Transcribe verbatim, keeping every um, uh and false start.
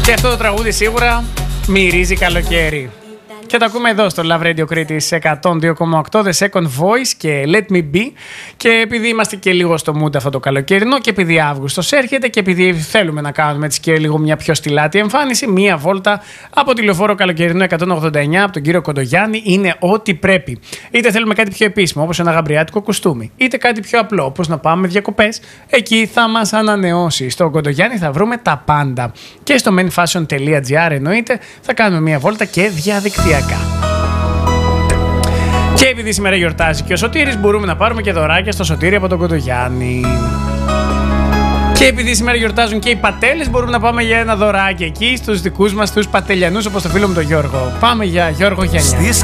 Και αυτό το τραγούδι σίγουρα μυρίζει καλοκαίρι. Και το ακούμε εδώ στο Love Radio Crete εκατόν δύο κόμμα οκτώ, The Second Voice και Let Me Be. Και επειδή είμαστε και λίγο στο mood αυτό το καλοκαιρινό και επειδή Αύγουστος έρχεται και επειδή θέλουμε να κάνουμε έτσι και λίγο μια πιο στυλάτη εμφάνιση, μία βόλτα από τη Λεωφόρο Καλοκαιρινό εκατόν ογδόντα εννιά από τον κύριο Κοντογιάννη είναι ό,τι πρέπει. Είτε θέλουμε κάτι πιο επίσημο όπως ένα γαμπριάτικο κουστούμι, είτε κάτι πιο απλό όπως να πάμε διακοπές, εκεί θα μας ανανεώσει. Στο Κοντογιάννη θα βρούμε τα πάντα. Και στο menfashion τελεία gr εννοείται θα κάνουμε μία βόλτα και διαδικτυακά. Και επειδή σήμερα γιορτάζει και ο Σωτήρης, μπορούμε να πάρουμε και δωράκια στο Σωτήρη από τον Κοντογιάννη. Και επειδή σήμερα γιορτάζουν και οι πατέλες, μπορούμε να πάμε για ένα δωράκι εκεί στους δικούς μας τους πατελιανούς, όπως το φίλο μου τον Γιώργο. Πάμε για Γιώργο Γιάννη.